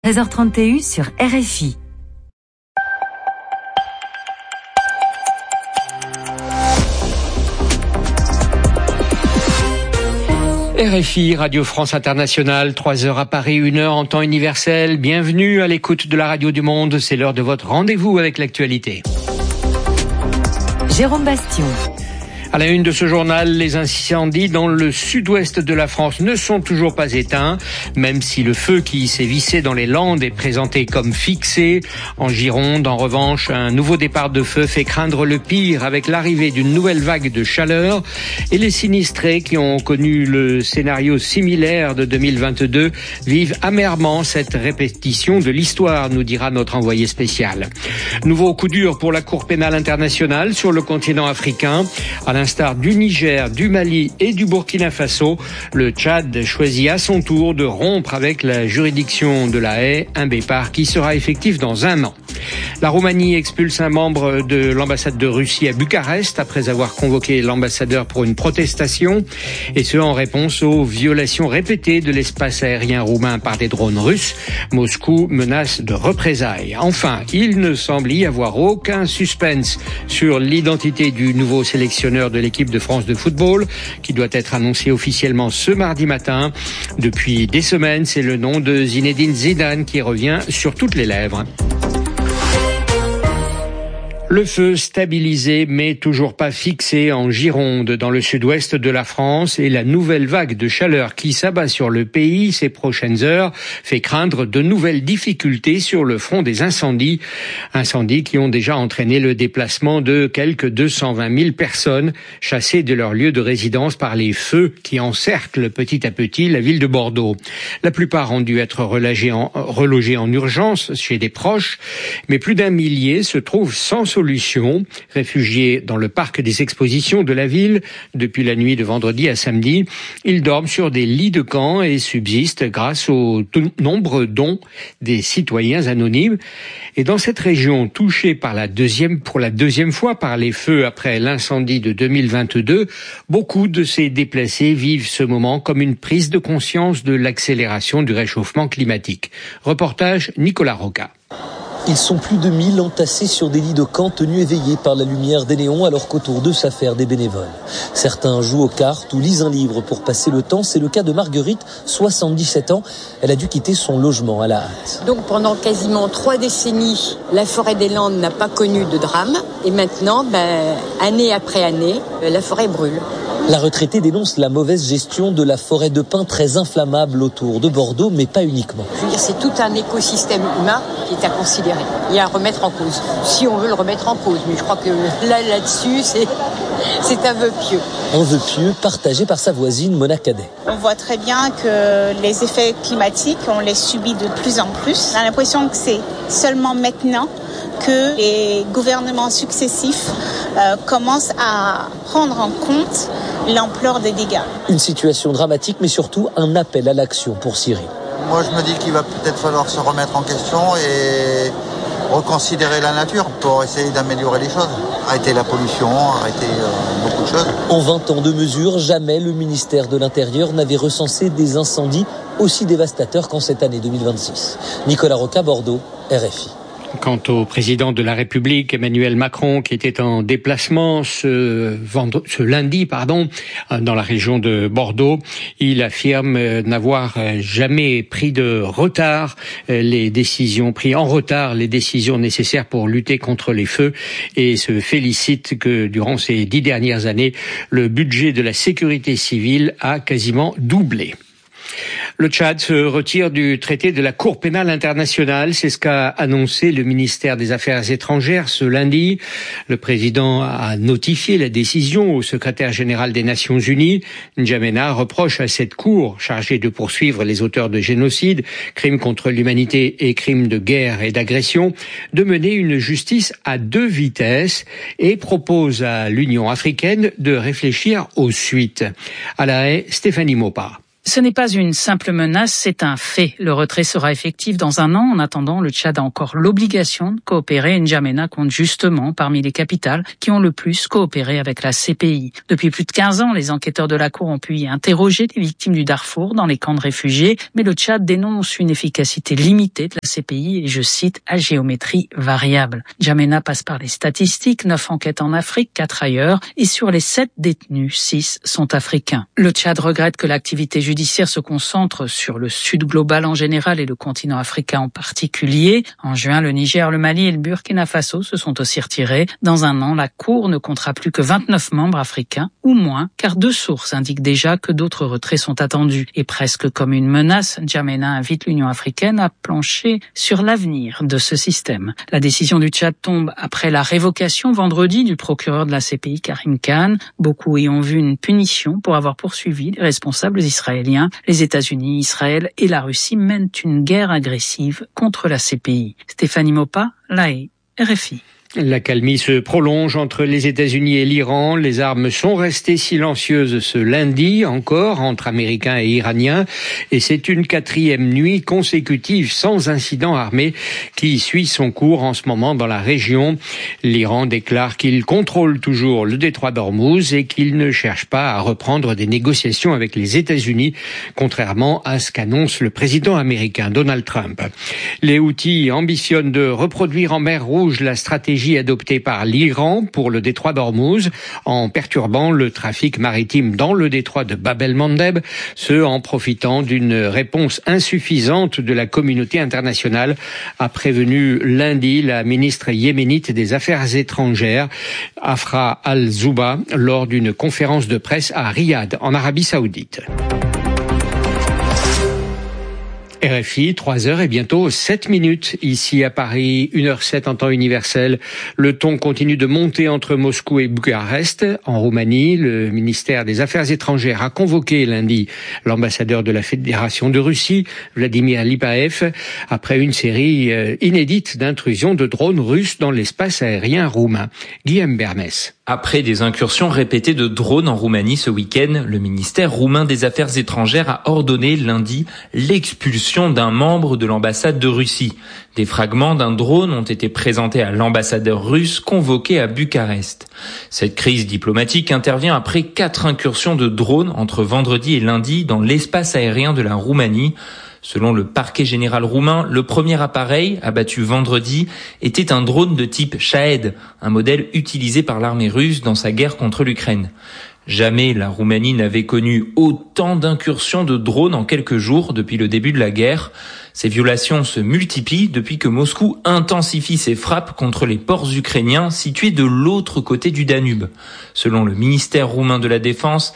13h30 TU sur RFI. RFI, Radio France Internationale, 3h à Paris, 1h en temps universel. Bienvenue à l'écoute de la Radio du Monde. C'est l'heure de votre rendez-vous avec l'actualité. Jérôme Bastion. À la une de ce journal, les incendies dans le sud-ouest de la France ne sont toujours pas éteints, même si le feu qui sévissait dans les Landes est présenté comme fixé. En Gironde, en revanche, un nouveau départ de feu fait craindre le pire avec l'arrivée d'une nouvelle vague de chaleur. Et les sinistrés qui ont connu le scénario similaire de 2022 vivent amèrement cette répétition de l'histoire, nous dira notre envoyé spécial. Nouveau coup dur pour la Cour pénale internationale sur le continent africain. À l'instar du Niger, du Mali et du Burkina Faso, le Tchad choisit à son tour de rompre avec la juridiction de La Haye, un départ qui sera effectif dans 1 an. La Roumanie expulse un membre de l'ambassade de Russie à Bucarest après avoir convoqué l'ambassadeur pour une protestation, et ce en réponse aux violations répétées de l'espace aérien roumain par des drones russes. Moscou menace de représailles. Enfin, il ne semble y avoir aucun suspense sur l'identité du nouveau sélectionneur de l'équipe de France de football, qui doit être annoncé officiellement ce mardi matin. Depuis des semaines, c'est le nom de Zinedine Zidane qui revient sur toutes les lèvres. Le feu stabilisé mais toujours pas fixé en Gironde, dans le sud-ouest de la France, et la nouvelle vague de chaleur qui s'abat sur le pays ces prochaines heures fait craindre de nouvelles difficultés sur le front des incendies. Incendies qui ont déjà entraîné le déplacement de quelques 220 000 personnes chassées de leur lieu de résidence par les feux qui encerclent petit à petit la ville de Bordeaux. La plupart ont dû être relogés en urgence chez des proches, mais plus d'1 millier se trouvent sans solution, réfugiés dans le parc des expositions de la ville depuis la nuit de vendredi à samedi. Ils dorment sur des lits de camp et subsistent grâce aux nombreux dons des citoyens anonymes. Et dans cette région touchée pour la deuxième fois par les feux après l'incendie de 2022, beaucoup de ces déplacés vivent ce moment comme une prise de conscience de l'accélération du réchauffement climatique. Reportage Nicolas Roca. Ils sont plus de 1000 entassés sur des lits de camp tenus éveillés par la lumière des néons alors qu'autour d'eux s'affairent des bénévoles. Certains jouent aux cartes ou lisent un livre pour passer le temps. C'est le cas de Marguerite, 77 ans. Elle a dû quitter son logement à la hâte. Donc pendant quasiment 3 décennies, la forêt des Landes n'a pas connu de drame. Et maintenant, année après année, la forêt brûle. La retraitée dénonce la mauvaise gestion de la forêt de pins très inflammable autour de Bordeaux, mais pas uniquement. Je veux dire, c'est tout un écosystème humain qui est à considérer et à remettre en cause, si on veut le remettre en cause. Mais je crois que là-dessus, c'est un vœu pieux. Un vœu pieux partagé par sa voisine Mona Cadet. On voit très bien que les effets climatiques, on les subit de plus en plus. On a l'impression que c'est seulement maintenant que les gouvernements successifs commencent à prendre en compte l'ampleur des dégâts. Une situation dramatique, mais surtout un appel à l'action pour Cyril. Moi, je me dis qu'il va peut-être falloir se remettre en question et reconsidérer la nature pour essayer d'améliorer les choses. Arrêter la pollution, arrêter beaucoup de choses. En 20 ans de mesures, jamais le ministère de l'Intérieur n'avait recensé des incendies aussi dévastateurs qu'en cette année 2026. Nicolas Roca, Bordeaux, RFI. Quant au président de la République, Emmanuel Macron, qui était en déplacement ce lundi, dans la région de Bordeaux, il affirme n'avoir jamais pris les décisions nécessaires pour lutter contre les feux, et se félicite que durant ces 10 dernières années, le budget de la sécurité civile a quasiment doublé. Le Tchad se retire du traité de la Cour pénale internationale. C'est ce qu'a annoncé le ministère des Affaires étrangères ce lundi. Le président a notifié la décision au secrétaire général des Nations Unies. N'Djamena reproche à cette cour, chargée de poursuivre les auteurs de génocide, crimes contre l'humanité et crimes de guerre et d'agression, de mener une justice à 2 vitesses et propose à l'Union africaine de réfléchir aux suites. À La Haye, Stéphanie Maupas. Ce n'est pas une simple menace, c'est un fait. Le retrait sera effectif dans un an. En attendant, le Tchad a encore l'obligation de coopérer. N'Djamena compte justement parmi les capitales qui ont le plus coopéré avec la CPI. Depuis plus de 15 ans, les enquêteurs de la Cour ont pu y interroger les victimes du Darfour dans les camps de réfugiés. Mais le Tchad dénonce une efficacité limitée de la CPI et, je cite, à géométrie variable. N'Djamena passe par les statistiques, 9 enquêtes en Afrique, 4 ailleurs. Et sur les 7 détenus, 6 sont africains. Le Tchad regrette que l'activité judiciaire se concentre sur le sud global en général et le continent africain en particulier. En juin, le Niger, le Mali et le Burkina Faso se sont aussi retirés. Dans un an, la Cour ne comptera plus que 29 membres africains ou moins, car 2 sources indiquent déjà que d'autres retraits sont attendus. Et presque comme une menace, N'Djamena invite l'Union africaine à plancher sur l'avenir de ce système. La décision du Tchad tombe après la révocation vendredi du procureur de la CPI, Karim Khan. Beaucoup y ont vu une punition pour avoir poursuivi les responsables israéliens. Les États-Unis, Israël et la Russie mènent une guerre agressive contre la CPI. Stéphanie Mopa, La Haye, RFI. L'accalmie se prolonge entre les États-Unis et l'Iran. Les armes sont restées silencieuses ce lundi encore entre Américains et Iraniens. Et c'est une 4e nuit consécutive sans incident armé qui suit son cours en ce moment dans la région. L'Iran déclare qu'il contrôle toujours le détroit d'Ormuz et qu'il ne cherche pas à reprendre des négociations avec les États-Unis, contrairement à ce qu'annonce le président américain Donald Trump. Les Houthis ambitionnent de reproduire en mer Rouge la stratégie adoptée par l'Iran pour le détroit d'Ormuz en perturbant le trafic maritime dans le détroit de Bab el-Mandeb, ce en profitant d'une réponse insuffisante de la communauté internationale, a prévenu lundi la ministre yéménite des Affaires étrangères, Afra al-Zouba, lors d'une conférence de presse à Riyad, en Arabie Saoudite. RFI, 3h et bientôt 7 minutes ici à Paris, 1h07 en temps universel. Le ton continue de monter entre Moscou et Bucarest. En Roumanie, le ministère des Affaires étrangères a convoqué lundi l'ambassadeur de la Fédération de Russie, Vladimir Lipaev, après une série inédite d'intrusions de drones russes dans l'espace aérien roumain. Guillaume Bernès. Après des incursions répétées de drones en Roumanie ce week-end, le ministère roumain des Affaires étrangères a ordonné lundi l'expulsion d'un membre de l'ambassade de Russie. Des fragments d'un drone ont été présentés à l'ambassadeur russe convoqué à Bucarest. Cette crise diplomatique intervient après 4 incursions de drones entre vendredi et lundi dans l'espace aérien de la Roumanie. Selon le parquet général roumain, le premier appareil, abattu vendredi, était un drone de type Shahed, un modèle utilisé par l'armée russe dans sa guerre contre l'Ukraine. Jamais la Roumanie n'avait connu autant d'incursions de drones en quelques jours depuis le début de la guerre. Ces violations se multiplient depuis que Moscou intensifie ses frappes contre les ports ukrainiens situés de l'autre côté du Danube. Selon le ministère roumain de la Défense,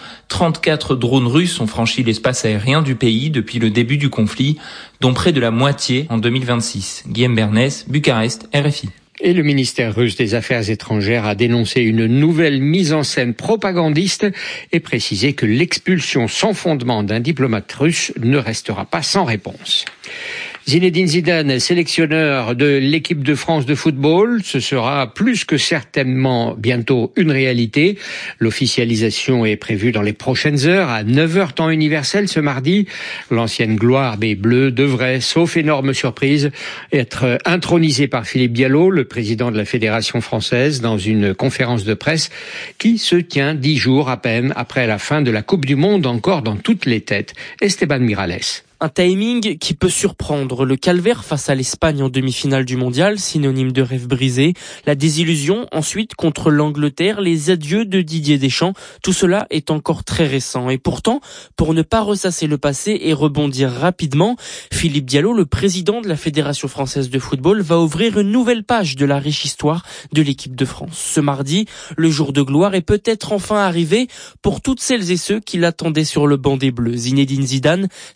34 drones russes ont franchi l'espace aérien du pays depuis le début du conflit, dont près de la moitié en 2026. Guillaume Bernès, Bucarest, RFI. Et le ministère russe des Affaires étrangères a dénoncé une nouvelle mise en scène propagandiste et précisé que l'expulsion sans fondement d'un diplomate russe ne restera pas sans réponse. Zinedine Zidane, sélectionneur de l'équipe de France de football, ce sera plus que certainement bientôt une réalité. L'officialisation est prévue dans les prochaines heures, à 9h temps universel ce mardi. L'ancienne gloire des Bleus devrait, sauf énorme surprise, être intronisée par Philippe Diallo, le président de la Fédération française, dans une conférence de presse qui se tient 10 jours à peine après la fin de la Coupe du Monde, encore dans toutes les têtes. Esteban Miralles. Un timing qui peut surprendre. Le calvaire face à l'Espagne en demi-finale du mondial, synonyme de rêve brisé. La désillusion ensuite contre l'Angleterre, les adieux de Didier Deschamps. Tout cela est encore très récent. Et pourtant, pour ne pas ressasser le passé et rebondir rapidement, Philippe Diallo, le président de la Fédération française de football, va ouvrir une nouvelle page de la riche histoire de l'équipe de France. Ce mardi, le jour de gloire est peut-être enfin arrivé pour toutes celles et ceux qui l'attendaient sur le banc des Bleus. Zinedine Zidane s'apprête à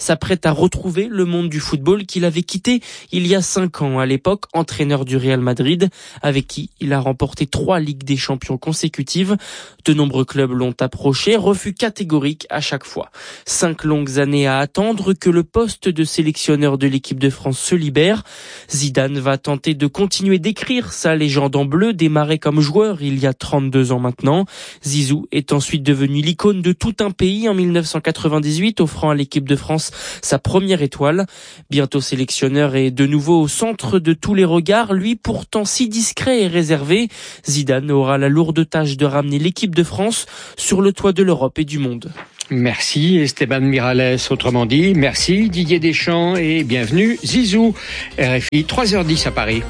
à retrouver le monde du football qu'il avait quitté il y a 5 ans, à l'époque entraîneur du Real Madrid, avec qui il a remporté 3 Ligues des Champions consécutives. De nombreux clubs l'ont approché, refus catégorique à chaque fois. 5 longues années à attendre que le poste de sélectionneur de l'équipe de France se libère. Zidane va tenter de continuer d'écrire sa légende en bleu, démarré comme joueur il y a 32 ans maintenant. Zizou est ensuite devenu l'icône de tout un pays en 1998, offrant à l'équipe de France sa première étoile. Bientôt sélectionneur et de nouveau au centre de tous les regards, lui pourtant si discret et réservé, Zidane aura la lourde tâche de ramener l'équipe de France sur le toit de l'Europe et du monde. Merci Esteban Miralles, autrement dit. Merci Didier Deschamps et bienvenue Zizou. RFI, 3h10 à Paris.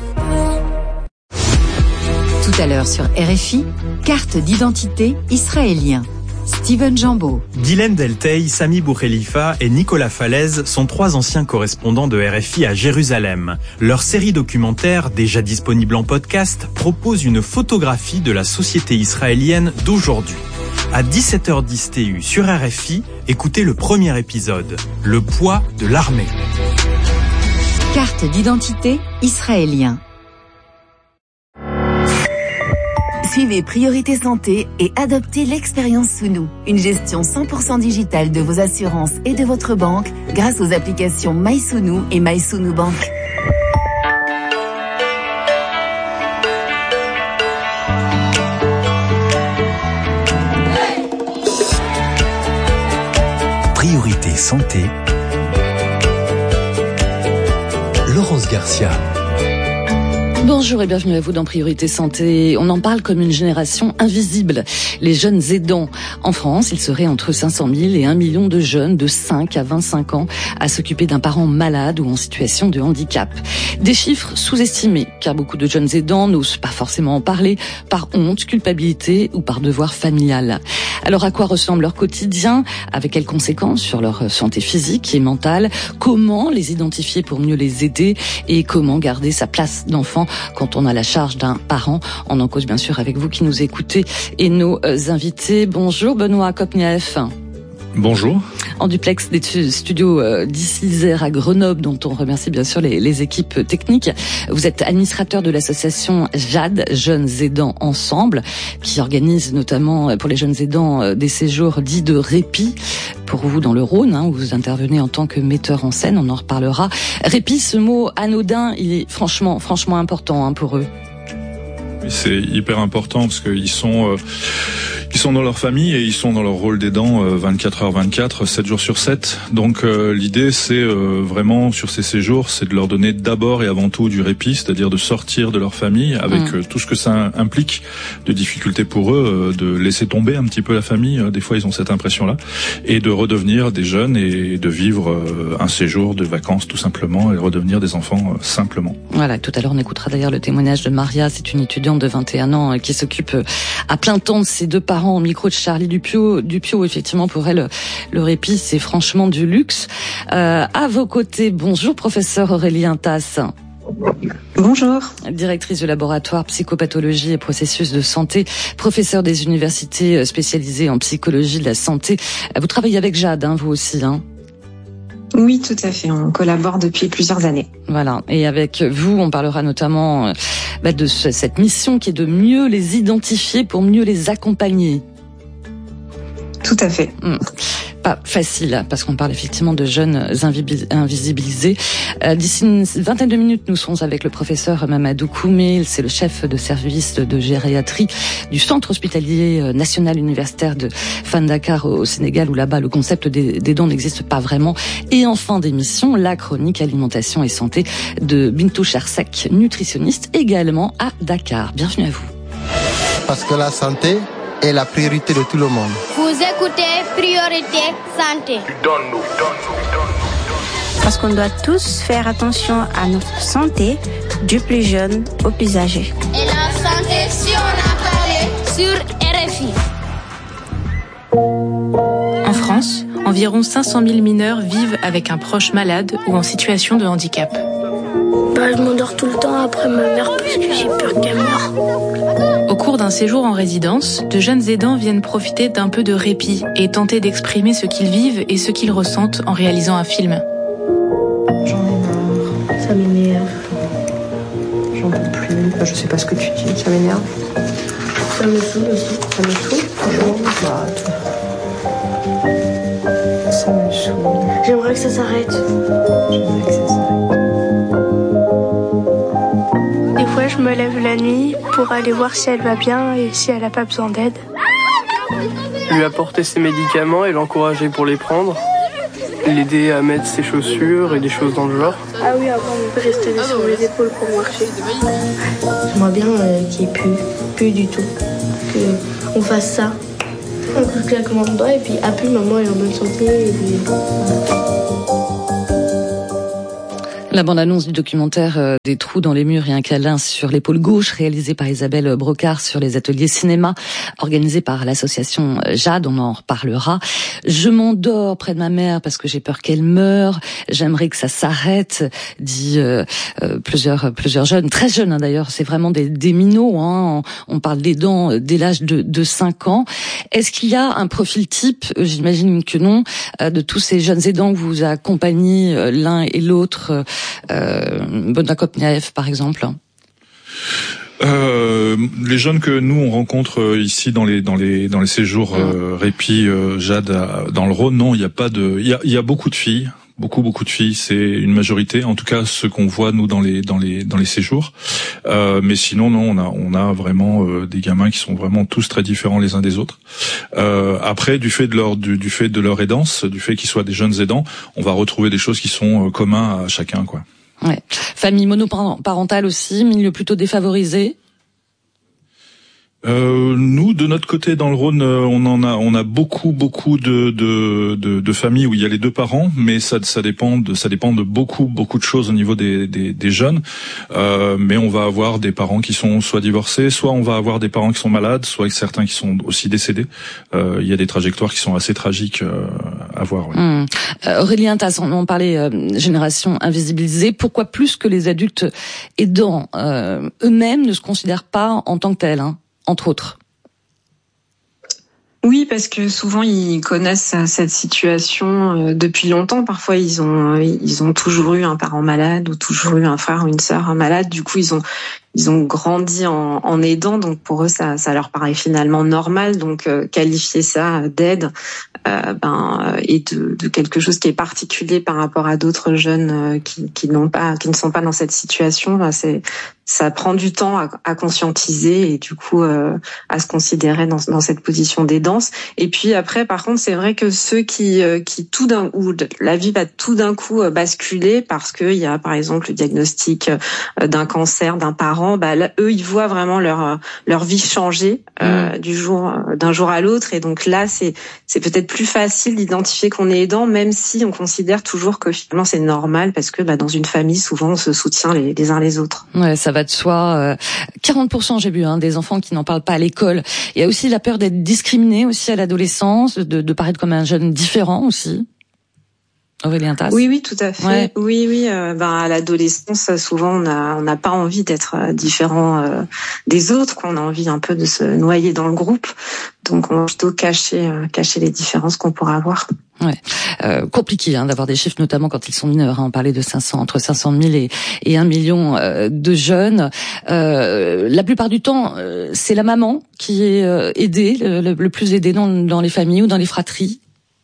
Tout à l'heure sur RFI, carte d'identité israélien. Steven Jambeau. Guylaine Delteil, Sami Boukhelifa et Nicolas Falaise sont 3 anciens correspondants de RFI à Jérusalem. Leur série documentaire, déjà disponible en podcast, propose une photographie de la société israélienne d'aujourd'hui. À 17h10 TU sur RFI, écoutez le premier épisode, Le poids de l'armée. Carte d'identité israélien. Suivez Priorité Santé et adoptez l'expérience Sounou, une gestion 100% digitale de vos assurances et de votre banque grâce aux applications MySounou et MySounou Bank. Priorité Santé. Laurence Garcia. Bonjour et bienvenue à vous dans Priorité Santé. On en parle comme une génération invisible. Les jeunes aidants. En France, il serait entre 500 000 et 1 million de jeunes de 5 à 25 ans à s'occuper d'un parent malade ou en situation de handicap. Des chiffres sous-estimés, car beaucoup de jeunes aidants n'osent pas forcément en parler par honte, culpabilité ou par devoir familial. Alors à quoi ressemble leur quotidien? Avec quelles conséquences sur leur santé physique et mentale? Comment les identifier pour mieux les aider? Et comment garder sa place d'enfant quand on a la charge d'un parent? On en cause bien sûr avec vous qui nous écoutez et nos invités. Bonjour Benoît Kopnief. Bonjour. En duplex des studios d'Isère à Grenoble, dont on remercie bien sûr les équipes techniques. Vous êtes administrateur de l'association JAD, Jeunes Aidants Ensemble, qui organise notamment pour les jeunes aidants des séjours dits de répit. Pour vous dans le Rhône, où vous intervenez en tant que metteur en scène, on en reparlera. Répit, ce mot anodin, il est franchement important pour eux. C'est hyper important parce qu'ils sont dans leur famille et ils sont dans leur rôle d'aidant 24h24, 7 jours sur 7. Donc l'idée c'est vraiment sur ces séjours, c'est de leur donner d'abord et avant tout du répit, c'est-à-dire de sortir de leur famille avec tout ce que ça implique de difficultés pour eux, de laisser tomber un petit peu la famille, des fois ils ont cette impression-là, et de redevenir des jeunes et de vivre un séjour de vacances tout simplement et redevenir des enfants simplement. Voilà, tout à l'heure on écoutera d'ailleurs le témoignage de Maria, c'est une étudiante de 21 ans qui s'occupe à plein temps de ses 2 parents au micro de Charlie Dupio, effectivement, pour elle, le répit, c'est franchement du luxe. À vos côtés, bonjour, professeur Aurélien Tasse. Bonjour. Directrice du laboratoire psychopathologie et processus de santé, professeur des universités spécialisées en psychologie de la santé. Vous travaillez avec Jade, vous aussi, Oui, tout à fait. On collabore depuis plusieurs années. Voilà. Et avec vous, on parlera notamment de cette mission qui est de mieux les identifier pour mieux les accompagner. Tout à fait. Pas facile, parce qu'on parle effectivement de jeunes invisibilisés. D'ici une vingtaine de minutes, nous serons avec le professeur Mamadou Koumé. C'est le chef de service de gériatrie du centre hospitalier national universitaire de Fan-Dakar au Sénégal, où là-bas le concept des dons n'existe pas vraiment. Et en fin d'émission, la chronique alimentation et santé de Bintou Chersek, nutritionniste également à Dakar. Bienvenue à vous. Parce que la santé est la priorité de tout le monde. Vous écoutez Priorité Santé. Donne-nous. Parce qu'on doit tous faire attention à notre santé, du plus jeune au plus âgé. Et la santé, si on a parlé sur RFI. En France, environ 500 000 mineurs vivent avec un proche malade ou en situation de handicap. Je m'endors tout le temps après ma mère parce que j'ai peur qu'elle meure. Au cours d'un séjour en résidence, de jeunes aidants viennent profiter d'un peu de répit et tenter d'exprimer ce qu'ils vivent et ce qu'ils ressentent en réalisant un film. m'énerve. J'en peux plus. Je sais pas ce que tu dis, ça m'énerve. Ça me saoule aussi. Ça me saoule, franchement. Ça me saoule. J'aimerais que ça s'arrête. Des fois, je me lève la nuit pour aller voir si elle va bien et si elle n'a pas besoin d'aide. Lui apporter ses médicaments et l'encourager pour les prendre. L'aider à mettre ses chaussures et des choses dans le genre. Ah oui, avant, on peut rester sur les épaules pour marcher. J'aimerais bien qu'il n'y ait plus du tout. Qu'on fasse ça. On couche claquement de doigts et puis à plus maman est en bonne santé. Et puis... La bande-annonce du documentaire Des trous dans les murs et un câlin sur l'épaule gauche, réalisé par Isabelle Brocard sur les ateliers cinéma, organisé par l'association Jade, on en reparlera. Je m'endors près de ma mère parce que j'ai peur qu'elle meure. J'aimerais que ça s'arrête, dit plusieurs jeunes, très jeunes d'ailleurs. C'est vraiment des minots. On parle d'aidants dès l'âge de 5 ans. Est-ce qu'il y a un profil type, j'imagine que non, de tous ces jeunes aidants que vous accompagnez l'un et l'autre? Bogdan Kopniaev par exemple. Les jeunes que nous on rencontre ici dans les séjours répit Jade dans le Rhône, non, il y a pas de, il y a beaucoup de filles. Beaucoup de filles, c'est une majorité, en tout cas ce qu'on voit nous dans les séjours. Mais sinon non, on a vraiment des gamins qui sont vraiment tous très différents les uns des autres. Après, du fait de leur aidance, du fait qu'ils soient des jeunes aidants, on va retrouver des choses qui sont communs à chacun, quoi. Ouais. Famille monoparentale aussi, milieu plutôt défavorisé. Nous, de notre côté, dans le Rhône, on a beaucoup de familles où il y a les deux parents, mais ça dépend de beaucoup de choses au niveau des jeunes. Mais on va avoir des parents qui sont soit divorcés, soit on va avoir des parents qui sont malades, soit certains qui sont aussi décédés. Il y a des trajectoires qui sont assez tragiques à voir. Ouais. Aurélien Tasse, on parlait génération invisibilisée. Pourquoi plus que les adultes aidants eux-mêmes ne se considèrent pas en tant que tels, entre autres? Oui, parce que souvent ils connaissent cette situation depuis longtemps. Parfois ils ont toujours eu un parent malade ou toujours eu un frère ou une sœur malade. Du coup ils ont grandi en aidant, donc pour eux ça leur paraît finalement normal. Donc qualifier ça d'aide et de quelque chose qui est particulier par rapport à d'autres jeunes qui ne sont pas dans cette situation, ça prend du temps à conscientiser et du coup à se considérer dans cette position d'aidance. Et puis après, par contre, c'est vrai que ceux qui tout d'un coup, la vie va tout d'un coup basculer parce que il y a par exemple le diagnostic d'un cancer d'un parent, là, eux ils voient vraiment leur vie changer d'un jour à l'autre, et donc là c'est peut-être plus facile d'identifier qu'on est aidant, même si on considère toujours que finalement c'est normal parce que dans une famille souvent on se soutient les uns les autres. Ouais, ça va de soi. 40% j'ai vu des enfants qui n'en parlent pas à l'école. Il y a aussi la peur d'être discriminé aussi à l'adolescence, de paraître comme un jeune différent aussi. Aurélien Tasse. Oui, tout à fait. Ouais. Oui. À l'adolescence, souvent, on n'a pas envie d'être différent des autres. On a envie un peu de se noyer dans le groupe. Donc, on va plutôt cacher les différences qu'on pourra avoir. Ouais, compliqué d'avoir des chiffres, notamment quand ils sont mineurs. On parlait de entre 500 000 et 1 million de jeunes. La plupart du temps, c'est la maman qui est aidée, le plus aidée dans les familles ou dans les fratries.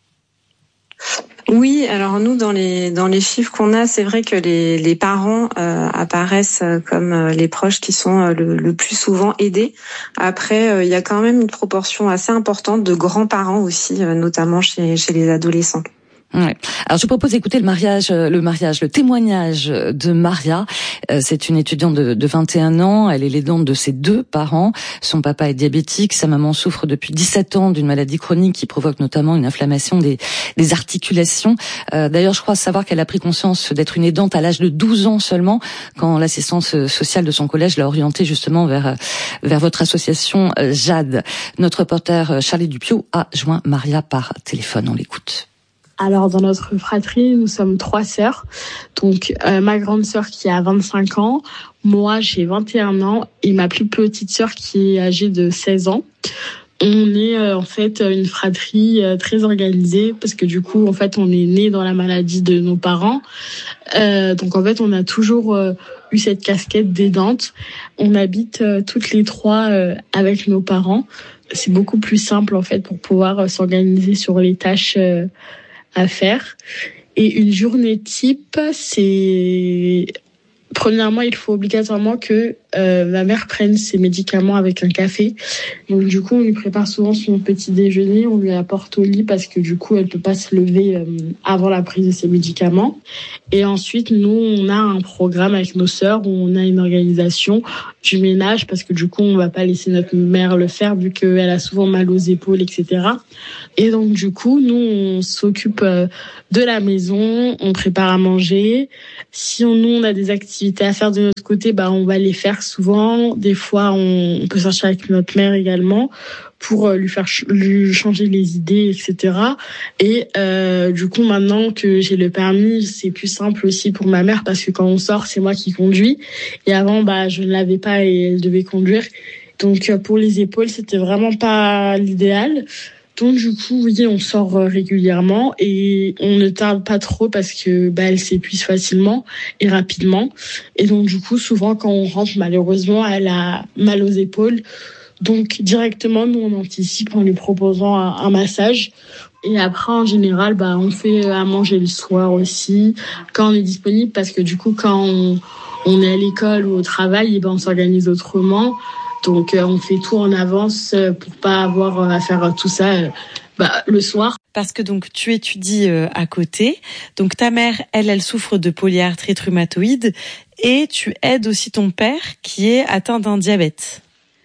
Oui, alors nous dans les chiffres qu'on a, c'est vrai que les parents apparaissent comme les proches qui sont le plus souvent aidés. Après, il y a quand même une proportion assez importante de grands-parents aussi, notamment chez les adolescents. Ouais. Alors je propose d'écouter le témoignage de Maria. C'est une étudiante de 21 ans. Elle est l'aidante de ses 2 parents. Son papa est diabétique. Sa maman souffre depuis 17 ans d'une maladie chronique qui provoque notamment une inflammation des articulations. D'ailleurs, je crois savoir qu'elle a pris conscience d'être une aidante à l'âge de 12 ans seulement, quand l'assistance sociale de son collège l'a orientée justement vers votre association Jade. Notre reporter Charlie Dupiot a joint Maria par téléphone. On l'écoute. Alors, dans notre fratrie, nous sommes 3 sœurs. Donc, ma grande sœur qui a 25 ans, moi j'ai 21 ans et ma plus petite sœur qui est âgée de 16 ans. On est en fait une fratrie très organisée parce que du coup en fait on est né dans la maladie de nos parents. Donc en fait on a toujours eu cette casquette d'aidante. On habite toutes les trois avec nos parents. C'est beaucoup plus simple en fait pour pouvoir s'organiser sur les tâches à faire. Et une journée type, c'est... Premièrement, il faut obligatoirement que ma mère prenne ses médicaments avec un café. Donc du coup, on lui prépare souvent son petit déjeuner, on lui apporte au lit parce que du coup, elle peut pas se lever avant la prise de ses médicaments. Et ensuite, nous, on a un programme avec nos sœurs où on a une organisation du ménage parce que du coup, on va pas laisser notre mère le faire vu qu'elle a souvent mal aux épaules, etc. Et donc du coup, nous, on s'occupe de la maison, on prépare à manger. Si on a des activités à faire de notre côté, on va les faire souvent. Des fois, on peut sortir avec notre mère également pour lui changer les idées, etc. Et du coup, maintenant que j'ai le permis, c'est plus simple aussi pour ma mère parce que quand on sort, c'est moi qui conduis. Et avant, je ne l'avais pas et elle devait conduire. Donc, pour les épaules, c'était vraiment pas l'idéal. Donc du coup, oui, on sort régulièrement et on ne tarde pas trop parce que elle s'épuise facilement et rapidement. Et donc du coup, souvent quand on rentre, malheureusement, elle a mal aux épaules. Donc directement, nous on anticipe en lui proposant un massage. Et après, en général, on fait à manger le soir aussi quand on est disponible parce que du coup, quand on est à l'école ou au travail, on s'organise autrement. Donc, on fait tout en avance pour pas avoir à faire tout ça le soir. Parce que donc tu étudies à côté. Donc ta mère, elle souffre de polyarthrite rhumatoïde et tu aides aussi ton père qui est atteint d'un diabète.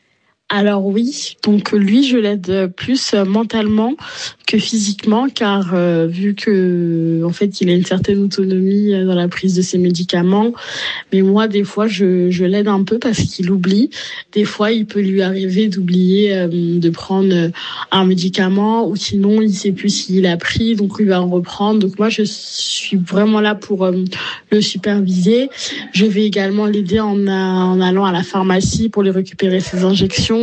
Alors oui, donc lui, je l'aide plus mentalement que physiquement, car vu que en fait il a une certaine autonomie dans la prise de ses médicaments, mais moi des fois je l'aide un peu parce qu'il oublie. Des fois il peut lui arriver d'oublier de prendre un médicament ou sinon il sait plus s'il a pris, donc il va en reprendre. Donc moi je suis vraiment là pour le superviser. Je vais également l'aider en allant à la pharmacie pour lui récupérer ses injections.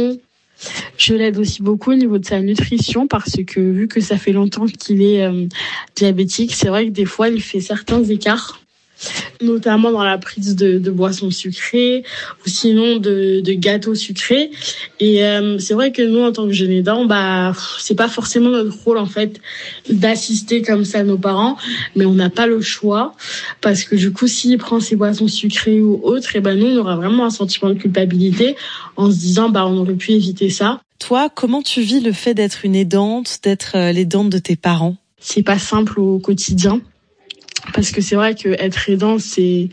Je l'aide aussi beaucoup au niveau de sa nutrition parce que vu que ça fait longtemps qu'il est diabétique, c'est vrai que des fois il fait certains écarts, notamment dans la prise de boissons sucrées ou sinon de gâteaux sucrés. Et c'est vrai que nous, en tant que jeunes aidants, c'est pas forcément notre rôle en fait d'assister comme ça nos parents, mais on n'a pas le choix parce que du coup, s'il prend ses boissons sucrées ou autres, nous on aura vraiment un sentiment de culpabilité en se disant on aurait pu éviter ça. Toi, comment tu vis le fait d'être une aidante, d'être l'aidante de tes parents ? C'est pas simple au quotidien. Parce que c'est vrai que être aidant, c'est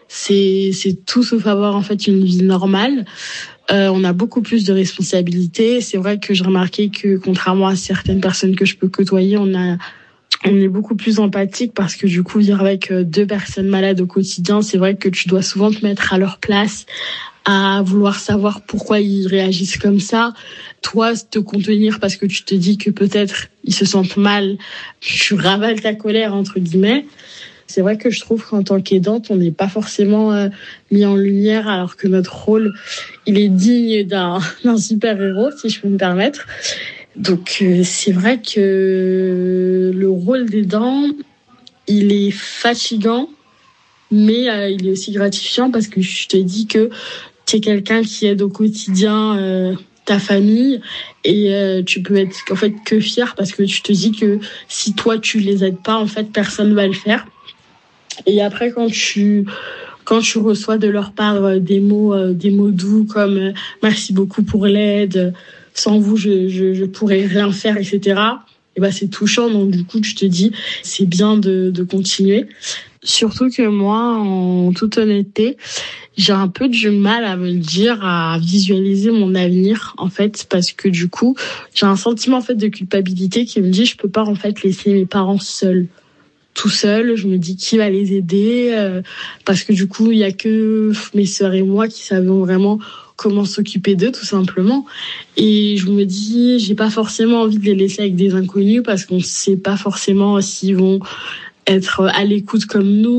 tout sauf avoir en fait une vie normale. On a beaucoup plus de responsabilités. C'est vrai que j'ai remarqué que contrairement à certaines personnes que je peux côtoyer, on est beaucoup plus empathique parce que du coup, vivre avec 2 personnes malades au quotidien, c'est vrai que tu dois souvent te mettre à leur place, à vouloir savoir pourquoi ils réagissent comme ça. Toi, te contenir parce que tu te dis que peut-être ils se sentent mal, tu ravales ta colère, entre guillemets. C'est vrai que je trouve qu'en tant qu'aidante, on n'est pas forcément mis en lumière alors que notre rôle, il est digne d'un super-héros, si je peux me permettre. Donc, c'est vrai que le rôle d'aidant, il est fatigant, mais il est aussi gratifiant parce que je te dis que tu es quelqu'un qui aide au quotidien ta famille et tu peux être en fait que fier parce que tu te dis que si toi tu les aides pas, en fait personne va le faire. Et après quand tu reçois de leur part des mots doux comme merci beaucoup pour l'aide, sans vous je pourrais rien faire, etc. Et c'est touchant, donc du coup tu te dis c'est bien de continuer. Surtout que moi, en toute honnêteté, j'ai un peu du mal à me dire, à visualiser mon avenir, en fait, parce que du coup, j'ai un sentiment, en fait, de culpabilité qui me dit, je peux pas, en fait, laisser mes parents tout seuls. Je me dis, qui va les aider? Parce que du coup, il y a que mes sœurs et moi qui savons vraiment comment s'occuper d'eux, tout simplement. Et je me dis, j'ai pas forcément envie de les laisser avec des inconnus parce qu'on sait pas forcément s'ils vont être à l'écoute comme nous,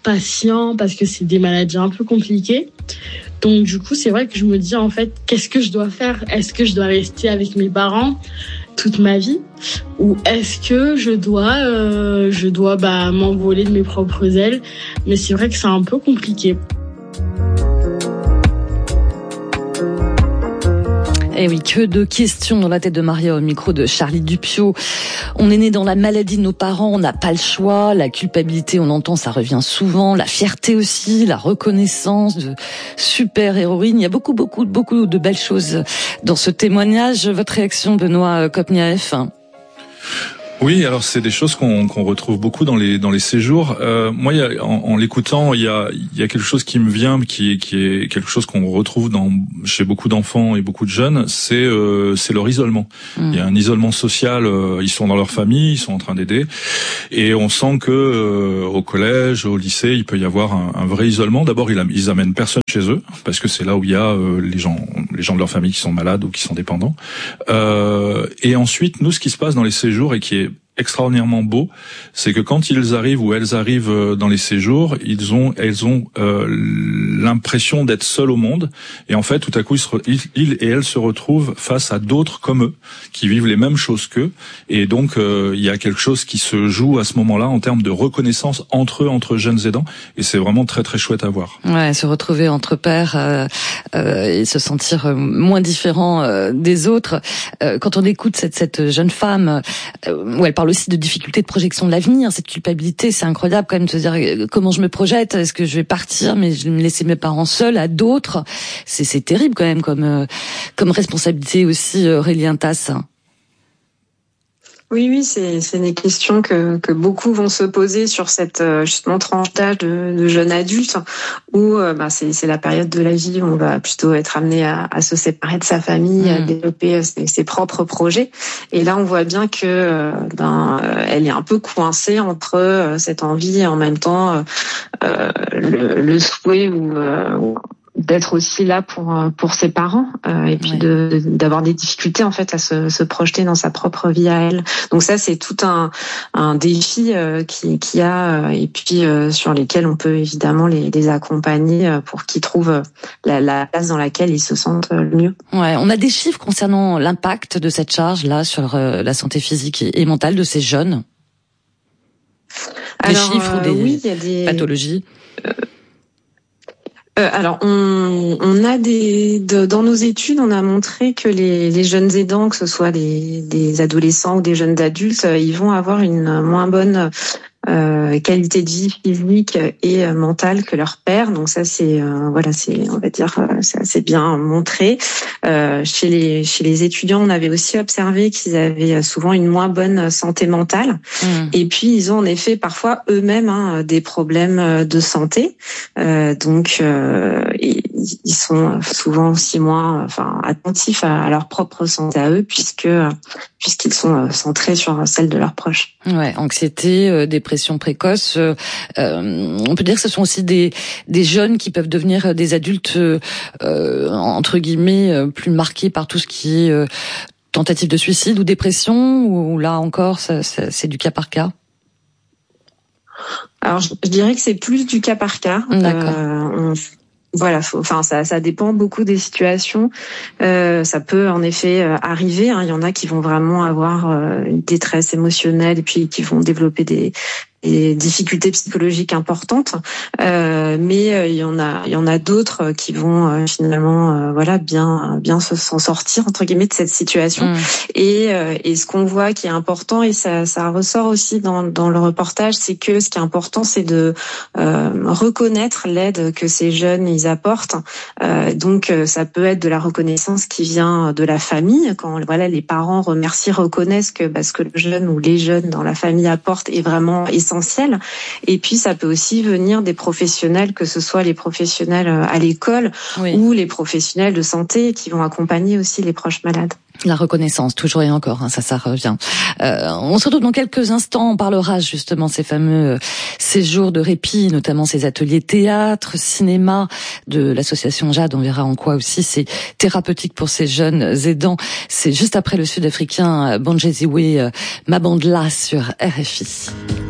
patient parce que c'est des maladies un peu compliquées. Donc du coup, c'est vrai que je me dis en fait, qu'est-ce que je dois faire ? Est-ce que je dois rester avec mes parents toute ma vie ou est-ce que je dois m'envoler de mes propres ailes ? Mais c'est vrai que c'est un peu compliqué. Eh oui, que de questions dans la tête de Maria au micro de Charlie Dupieux. On est né dans la maladie de nos parents, on n'a pas le choix. La culpabilité, on entend, ça revient souvent. La fierté aussi, la reconnaissance de super-héroïne. Il y a beaucoup de belles choses dans ce témoignage. Votre réaction, Benoît Kopniaeff ? Oui, alors c'est des choses qu'on retrouve beaucoup dans les séjours. Moi, en l'écoutant, il y a quelque chose qui me vient, qui est quelque chose qu'on retrouve chez beaucoup d'enfants et beaucoup de jeunes, c'est leur isolement. Il y a un isolement social. Ils sont dans leur famille, ils sont en train d'aider, et on sent que au collège, au lycée, il peut y avoir un vrai isolement. D'abord, ils amènent personne chez eux parce que c'est là où il y a les gens de leur famille qui sont malades ou qui sont dépendants. Et ensuite, nous, ce qui se passe dans les séjours et qui est extraordinairement beau, c'est que quand ils arrivent ou elles arrivent dans les séjours, elles ont l'impression d'être seuls au monde, et en fait tout à coup ils et elles se retrouvent face à d'autres comme eux qui vivent les mêmes choses qu'eux, et donc il y a quelque chose qui se joue à ce moment-là en termes de reconnaissance entre jeunes aidants, et c'est vraiment très très chouette à voir. Ouais, se retrouver entre pairs et se sentir moins différent des autres. Quand on écoute cette jeune femme où elle parle aussi de difficultés de projection de l'avenir, cette culpabilité, c'est incroyable quand même de se dire comment je me projette, est-ce que je vais partir mais je vais me laisser mes parents seuls à d'autres, c'est terrible quand même comme responsabilité aussi. Aurélien Tasse. Oui, c'est des questions que beaucoup vont se poser sur cette justement tranche d'âge de jeunes adultes où c'est la période de la vie où on va plutôt être amené à se séparer de sa famille, à développer ses propres projets. Et là, on voit bien que elle est un peu coincée entre cette envie et en même temps le souhait ou d'être aussi là pour ses parents et puis d'avoir des difficultés en fait à se projeter dans sa propre vie à elle. Donc ça c'est tout un défi qui a et puis sur lesquels on peut évidemment les accompagner pour qu'ils trouvent la place dans laquelle ils se sentent le mieux. Ouais, on a des chiffres concernant l'impact de cette charge là sur la santé physique et mentale de ces jeunes. Des chiffres ou des pathologies. Alors, on a dans nos études, on a montré que les jeunes aidants, que ce soit des adolescents ou des jeunes adultes, ils vont avoir une moins bonne qualité de vie physique et mentale que leur père. Donc ça c'est on va dire c'est assez bien montré. Chez les étudiants, on avait aussi observé qu'ils avaient souvent une moins bonne santé mentale. Et puis ils ont en effet parfois eux-mêmes des problèmes de santé. Donc ils sont souvent aussi moins attentifs à leur propre santé à eux puisqu'ils sont centrés sur celle de leurs proches. Ouais, anxiété, dépression précoce. On peut dire que ce sont aussi des jeunes qui peuvent devenir des adultes entre guillemets plus marqués par tout ce qui est tentative de suicide ou dépression, ou là encore c'est du cas par cas. Alors je dirais que c'est plus du cas par cas. D'accord. Voilà, ça dépend beaucoup des situations. Ça peut en effet arriver. Il y en a qui vont vraiment avoir une détresse émotionnelle et puis qui vont développer des difficultés psychologiques importantes. Mais il y en a d'autres qui vont finalement bien s'en sortir entre guillemets de cette situation. Et ce qu'on voit qui est important, et ça ressort aussi dans le reportage, c'est que ce qui est important, c'est de reconnaître l'aide que ces jeunes ils apportent. Donc ça peut être de la reconnaissance qui vient de la famille, quand les parents remercient, reconnaissent que ce que le jeune ou les jeunes dans la famille apportent est vraiment essentiel. Et puis ça peut aussi venir des professionnels, que ce soit les professionnels à l'école ou les professionnels de santé qui vont accompagner aussi les proches malades. La reconnaissance, toujours et encore, ça revient. On se retrouve dans quelques instants, on parlera justement de ces fameux séjours de répit, notamment ces ateliers théâtre, cinéma de l'association Jade. On verra en quoi aussi c'est thérapeutique pour ces jeunes aidants. C'est juste après le sud-africain Bonjeziwe Mabandla sur RFI.